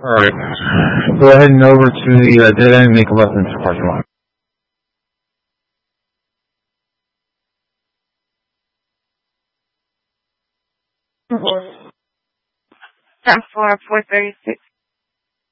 Alright. Go ahead and over to the dead end and make a left into the parking lot. Ground floor 436.